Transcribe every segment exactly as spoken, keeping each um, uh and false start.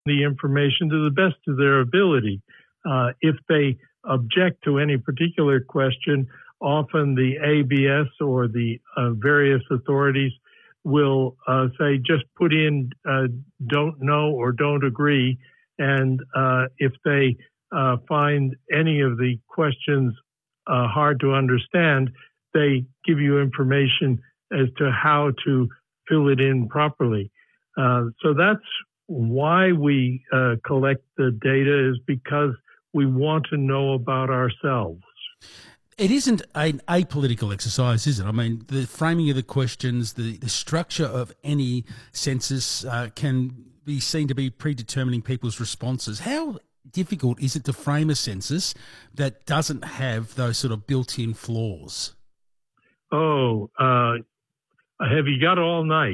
the information to the best of their ability. Uh, if they object to any particular question, often the A B S or the uh, various authorities will uh, say, just put in uh, don't know or don't agree. And uh, if they uh, find any of the questions uh, hard to understand, they give you information as to how to fill it in properly. Uh, so that's why we uh, collect the data, is because we want to know about ourselves. It isn't an apolitical exercise, is it? I mean, the framing of the questions, the, the structure of any census uh, can be seen to be predetermining people's responses. How difficult is it to frame a census that doesn't have those sort of built-in flaws? Oh, uh, have you got all night?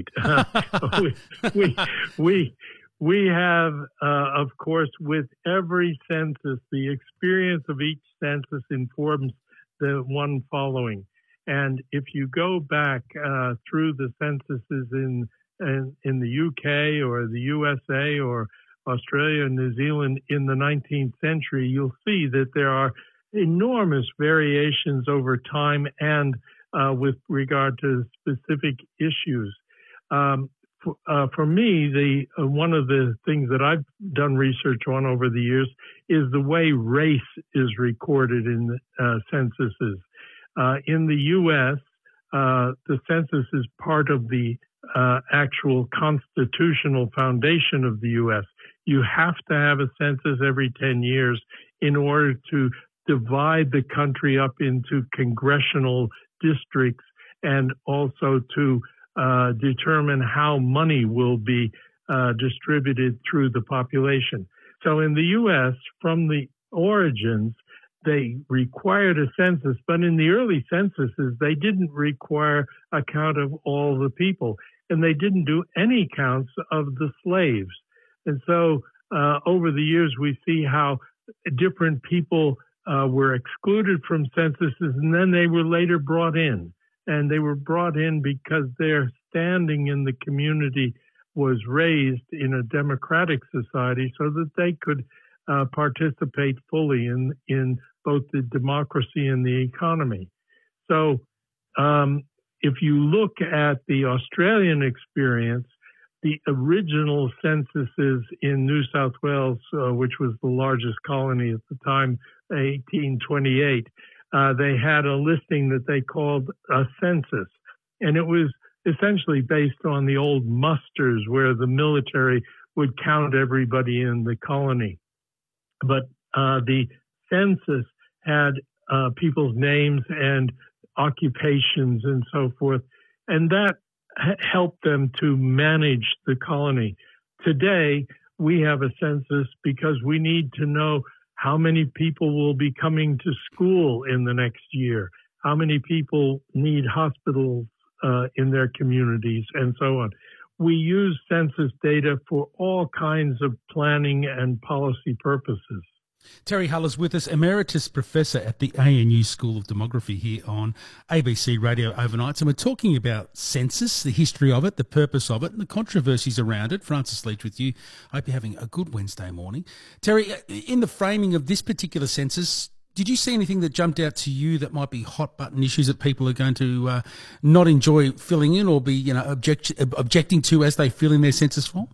we, we, we, we have, uh, of course, with every census, the experience of each census informs the one following. And if you go back uh, through the censuses in, in in the U K or the U S A or Australia and New Zealand in the nineteenth century, you'll see that there are enormous variations over time and uh, with regard to specific issues. Um, for, uh, for me, the uh, one of the things that I've done research on over the years is the way race is recorded in uh, censuses. Uh, in the U S, uh, the census is part of the uh, actual constitutional foundation of the U S. You have to have a census every ten years in order to divide the country up into congressional districts and also to uh, determine how money will be uh, distributed through the population. So in the U S, from the origins, they required a census, but in the early censuses, they didn't require a count of all the people, and they didn't do any counts of the slaves. And so uh, over the years, we see how different people uh, were excluded from censuses, and then they were later brought in. And they were brought in because their standing in the community was raised in a democratic society so that they could uh, participate fully in, in both the democracy and the economy. So um, if you look at the Australian experience, the original censuses in New South Wales, uh, which was the largest colony at the time, eighteen twenty-eight, uh, they had a listing that they called a census. And it was essentially based on the old musters where the military would count everybody in the colony. But uh, the census had uh, people's names and occupations and so forth, and that helped them to manage the colony. Today, we have a census because we need to know how many people will be coming to school in the next year, how many people need hospitals uh, in their communities, and so on. We use census data for all kinds of planning and policy purposes. Terry Hull is with us, Emeritus Professor at the A N U School of Demography here on A B C Radio Overnights. And we're talking about census, the history of it, the purpose of it, and the controversies around it. Francis Leach with you. I hope you're having a good Wednesday morning. Terry, in the framing of this particular census, did you see anything that jumped out to you that might be hot button issues that people are going to uh, not enjoy filling in or be, you know, object, objecting to as they fill in their census form?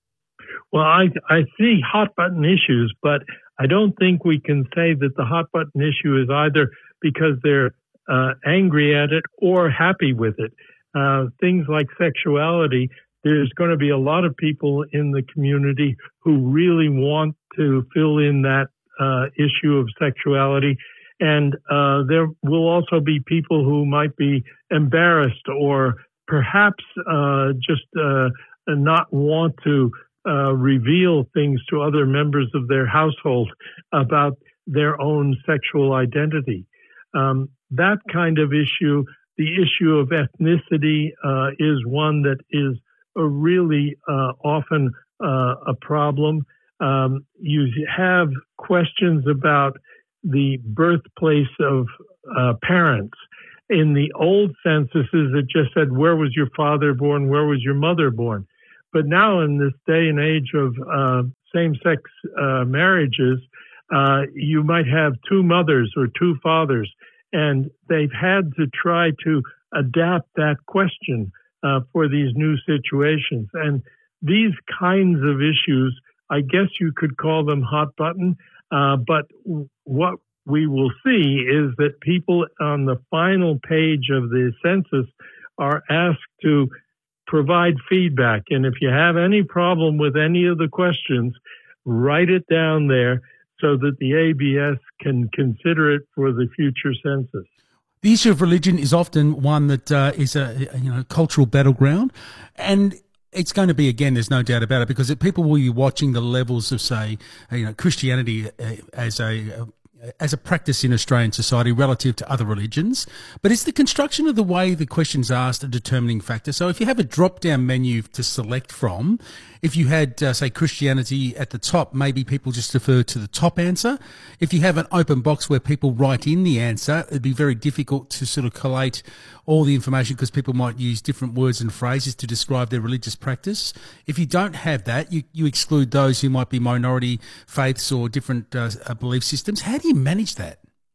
Well, I, I see hot button issues, but I don't think we can say that the hot button issue is either because they're uh, angry at it or happy with it. Uh, things like sexuality, there's going to be a lot of people in the community who really want to fill in that uh, issue of sexuality. And uh, there will also be people who might be embarrassed or perhaps uh, just uh, not want to Uh, reveal things to other members of their household about their own sexual identity. Um, that kind of issue, the issue of ethnicity, uh, is one that is a really uh, often uh, a problem. Um, you have questions about the birthplace of uh, parents. In the old censuses, it just said, where was your father born? Where was your mother born? But now in this day and age of uh, same-sex uh, marriages, uh, you might have two mothers or two fathers, and they've had to try to adapt that question uh, for these new situations. And these kinds of issues, I guess you could call them hot button, uh, but what we will see is that people on the final page of the census are asked to provide feedback. And if you have any problem with any of the questions, write it down there so that the A B S can consider it for the future census. The issue of religion is often one that uh, is a you know cultural battleground, and it's going to be, again, there's no doubt about it, because people will be watching the levels of, say, you know, Christianity as a as a practice in Australian society relative to other religions. But is the construction of the way the question's asked a determining factor? So if you have a drop-down menu to select from, if you had, uh, say, Christianity at the top, maybe people just defer to the top answer. If you have an open box where people write in the answer, it'd be very difficult to sort of collate all the information, because people might use different words and phrases to describe their religious practice. If you don't have that, you, you exclude those who might be minority faiths or different uh, belief systems. How do you manage that?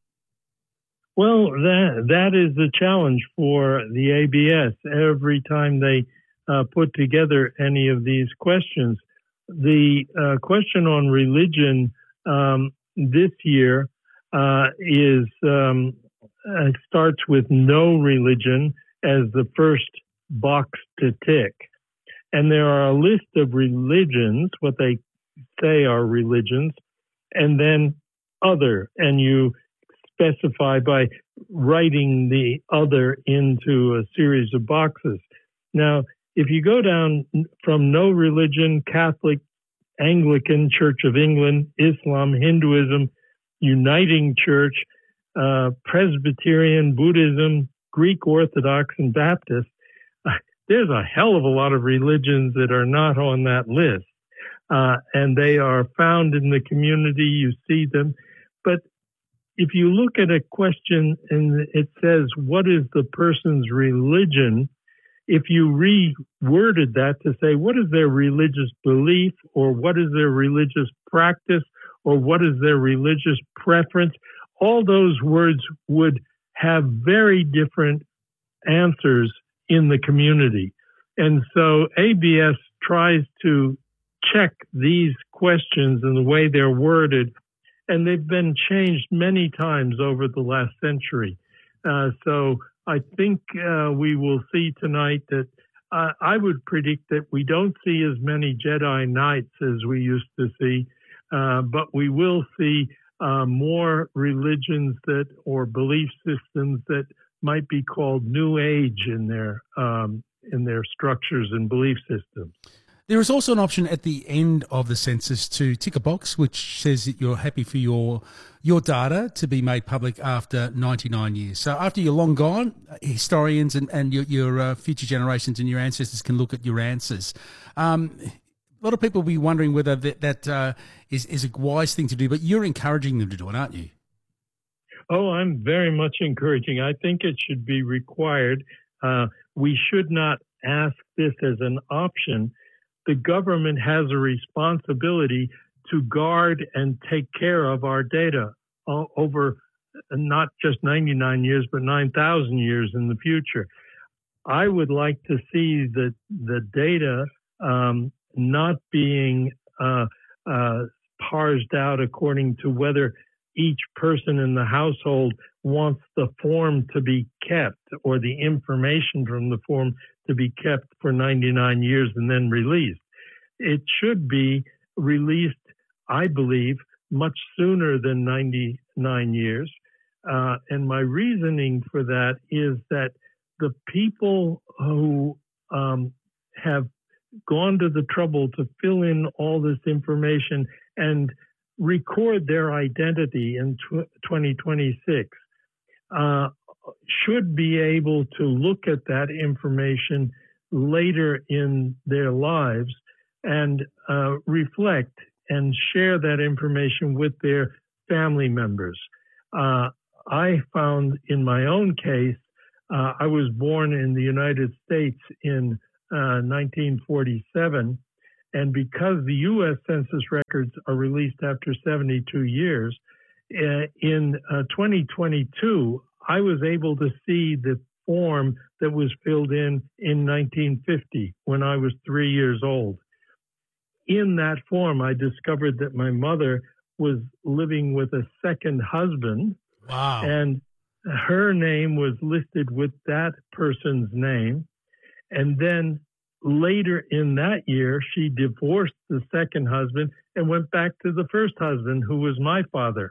Well, that that is the challenge for the A B S. Every time they uh, put together any of these questions, the uh, question on religion um, this year uh, is um, uh, starts with no religion as the first box to tick, and there are a list of religions, what they say are religions, and then other, and you specify by writing the other into a series of boxes. Now, if you go down from no religion, Catholic, Anglican, Church of England, Islam, Hinduism, Uniting Church, uh, Presbyterian, Buddhism, Greek Orthodox, and Baptist, uh, there's a hell of a lot of religions that are not on that list. Uh, and they are found in the community, you see them. But if you look at a question and it says, what is the person's religion? If you reworded that to say, what is their religious belief, or what is their religious practice, or what is their religious preference, all those words would have very different answers in the community. And so A B S tries to check these questions and the way they're worded, and they've been changed many times over the last century. Uh, so I think uh, we will see tonight that uh, I would predict that we don't see as many Jedi Knights as we used to see, uh, but we will see uh, more religions that or belief systems that might be called New Age in their um, in their structures and belief systems. There is also an option at the end of the census to tick a box which says that you're happy for your your data to be made public after ninety-nine years. So after you're long gone, historians and, and your, your uh, future generations and your ancestors can look at your answers. Um, a lot of people will be wondering whether that, that uh, is, is a wise thing to do, but you're encouraging them to do it, aren't you? Oh, I'm very much encouraging. I think it should be required. Uh, we should not ask this as an option. The government has a responsibility to guard and take care of our data over not just ninety-nine years, but nine thousand years in the future. I would like to see the, the data um, not being uh, uh, parsed out according to whether each person in the household wants the form to be kept or the information from the form to be kept for ninety-nine years and then released. It should be released, I believe, much sooner than ninety-nine years. Uh, and my reasoning for that is that the people who um, have gone to the trouble to fill in all this information and record their identity in twenty twenty-six uh, should be able to look at that information later in their lives and uh, reflect and share that information with their family members. Uh, I found in my own case, uh, I was born in the United States in uh, nineteen forty-seven, And because the U S Census records are released after seventy-two years, uh, in uh, twenty twenty-two, I was able to see the form that was filled in in nineteen fifty when I was three years old. In that form, I discovered that my mother was living with a second husband. Wow. And her name was listed with that person's name. And then later in that year, she divorced the second husband and went back to the first husband, who was my father.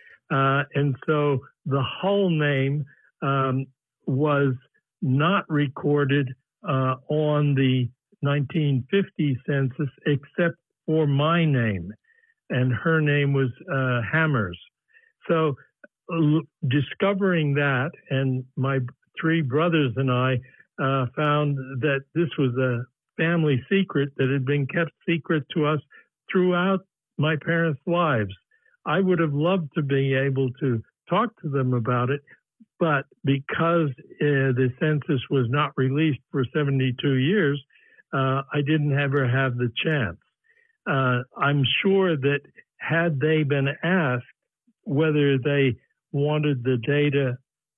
Uh, and so the whole name um, was not recorded uh, on the nineteen fifty census except for my name. And her name was uh, Hammers. So uh, discovering that, and my three brothers and I uh, found that this was a family secret that had been kept secret to us throughout my parents' lives. I would have loved to be able to talk to them about it, but because uh, the census was not released for seventy-two years, uh, I didn't ever have the chance. Uh, I'm sure that had they been asked whether they wanted the data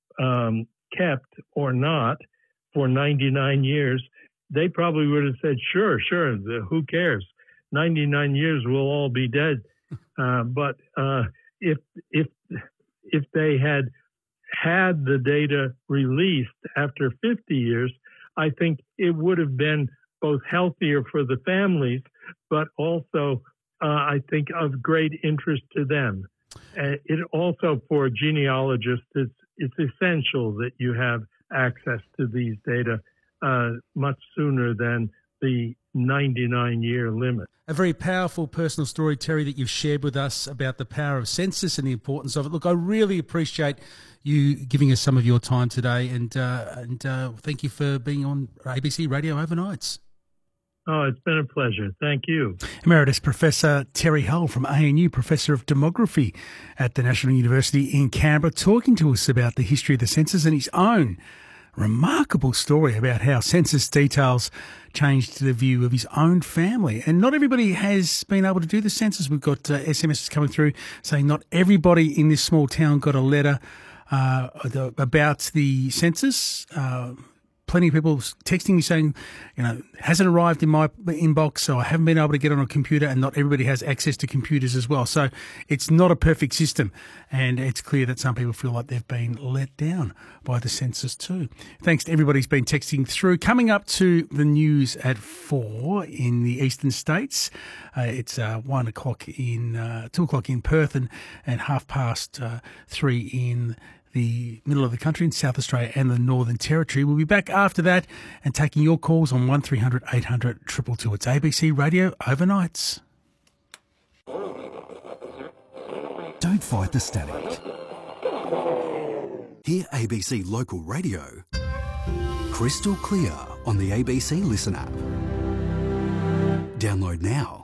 um, kept or not for ninety-nine years, they probably would have said, sure, sure, who cares? ninety-nine years, we'll all be dead. Uh, but uh, if if if they had had the data released after fifty years, I think it would have been both healthier for the families, but also uh, I think of great interest to them. Uh, it also for genealogists, it's it's essential that you have access to these data uh, much sooner than the ninety-nine year limit. A very powerful personal story, Terry, that you've shared with us about the power of census and the importance of it. Look, I really appreciate you giving us some of your time today, and uh, and uh, thank you for being on A B C Radio Overnights. Oh, it's been a pleasure. Thank you. Emeritus Professor Terry Hull from A N U, Professor of Demography at the National University in Canberra, talking to us about the history of the census and his own remarkable story about how census details changed the view of his own family. And not everybody has been able to do the census. We've got uh, S M Ses coming through saying not everybody in this small town got a letter uh, about the census. Uh, plenty of people texting me saying, you know, hasn't arrived in my inbox, so I haven't been able to get on a computer, and not everybody has access to computers as well. So it's not a perfect system, and it's clear that some people feel like they've been let down by the census too. Thanks to everybody who's been texting through. Coming up to the news at four in the eastern states. Uh, it's uh, one o'clock in, uh, two o'clock in Perth, and, and half past uh, three in the middle of the country in South Australia and the Northern Territory. We'll be back after that and taking your calls on one three hundred eight hundred two two two. It's A B C Radio Overnights. Don't fight the static. Hear A B C Local Radio crystal clear on the A B C Listen app. Download now.